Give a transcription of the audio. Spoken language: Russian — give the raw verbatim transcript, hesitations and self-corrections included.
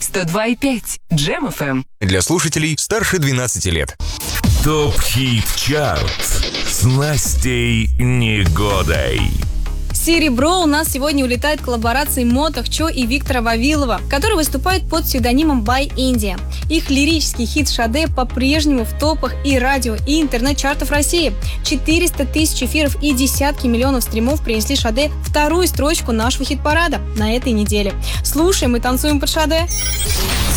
сто два и пять Джем эф эм. Для слушателей старше двенадцати лет. ТОП-хит чарт с Настей Негодой. Серебро у нас сегодня улетает в коллаборации Мотох Чо и Виктора Вавилова, который выступает под псевдонимом By India. Их лирический хит «Шаде» по-прежнему в топах и радио, и интернет-чартов России. четыреста тысяч эфиров и десятки миллионов стримов принесли «Шаде» вторую строчку нашего хит-парада на этой неделе. Слушаем и танцуем под «Шаде».